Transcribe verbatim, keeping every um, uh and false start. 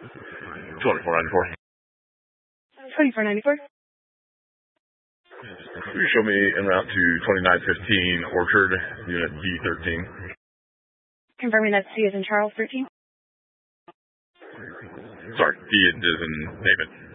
twenty-four ninety-four. twenty-four ninety-four. Will you show me en route to twenty-nine fifteen Orchard, unit D thirteen? Confirming that's C as in Charles thirteen. Sorry, D as in David.